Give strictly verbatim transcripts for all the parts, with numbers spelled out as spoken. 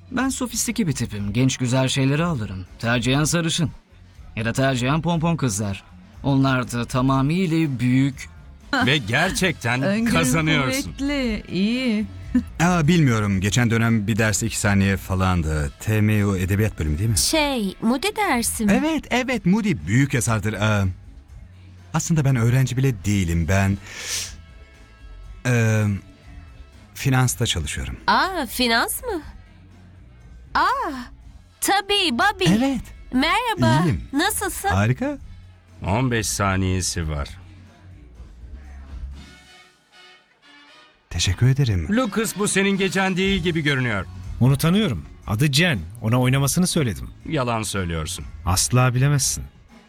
Ben sofistike bir tipim. Genç güzel şeyleri alırım. Tercihen sarışın. Ya da tercihen pompon kızlar. Onlar da tamamıyla büyük. Ve gerçekten Öngörün kazanıyorsun. kuvvetli, iyi. Aa, bilmiyorum. Geçen dönem bir derste iki saniye falandı. T M O Edebiyat bölümü değil mi? Şey, Moody dersi mi? Evet, evet. Moody büyük yazardır. Aa, aslında ben öğrenci bile değilim. Ben... Ee, finansta çalışıyorum. Aa, finans mı? Aa, tabii Bobby. Evet. Merhaba, İyiyim. nasılsın? Harika. on beş saniyesi var. Teşekkür ederim. Lucas, bu senin gecen değil gibi görünüyor. Onu tanıyorum. Adı Jen. Ona oynamasını söyledim. Yalan söylüyorsun. Asla bilemezsin.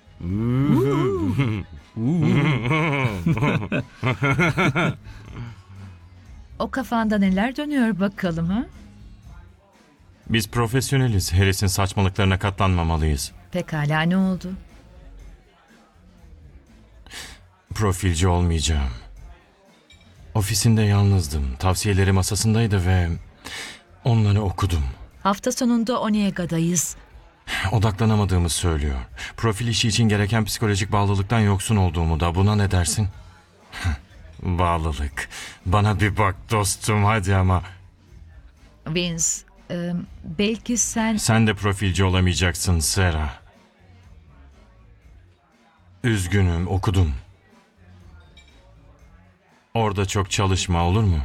O kafanda neler dönüyor bakalım ha? Biz profesyoneliz. Harris'in saçmalıklarına katlanmamalıyız. Pekala, ne oldu? Profilci olmayacağım. Ofisinde yalnızdım. Tavsiyeleri masasındaydı ve onları okudum. Hafta sonunda Onega'dayız. Odaklanamadığımı söylüyor. Profil işi için gereken psikolojik bağlılıktan yoksun olduğumu da. Buna ne dersin? Bağlılık. Bana bir bak dostum, hadi ama. Vince, e, belki sen... Sen de profilci olamayacaksın Sarah. Üzgünüm, okudum. Orada çok çalışma, olur mu?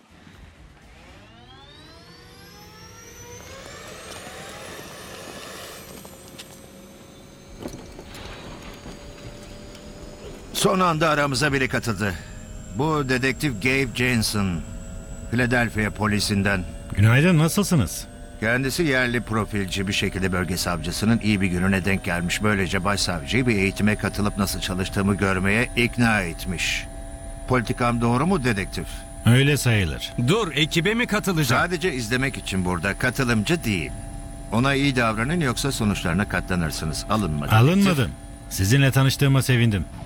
Son anda aramıza biri katıldı. Bu dedektif Gabe Jensen. Philadelphia polisinden. Günaydın, nasılsınız? Kendisi yerli profilci, bir şekilde bölge savcısının iyi bir gününe denk gelmiş. Böylece başsavcıyı bir eğitime katılıp nasıl çalıştığımı görmeye ikna etmiş. Politikam doğru mu dedektif? Öyle sayılır. Dur, ekibe mi katılacak? Sadece izlemek için burada, katılımcı değil. Ona iyi davranın, yoksa sonuçlarına katlanırsınız. Alınma dedektif. Alınmadım. Sizinle tanıştığıma sevindim.